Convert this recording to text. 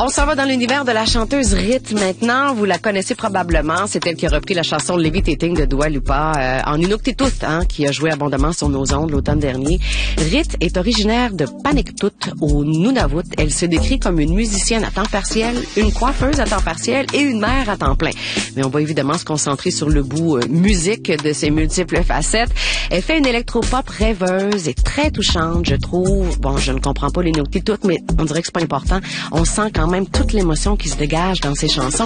On s'en va dans l'univers de la chanteuse Rit maintenant. Vous la connaissez probablement. C'est elle qui a repris la chanson Levitating de Dua Lipa en Inuktitut, qui a joué abondamment sur nos ondes l'automne dernier. Rit est originaire de Paniktut au Nunavut. Elle se décrit comme une musicienne à temps partiel, une coiffeuse à temps partiel et une mère à temps plein. Mais on va évidemment se concentrer sur le bout musique de ses multiples facettes. Elle fait une électropop rêveuse et très touchante, je trouve. Bon, je ne comprends pas l'Inuktitut, mais on dirait que c'est pas important. On sent quand même toute l'émotion qui se dégage dans ses chansons.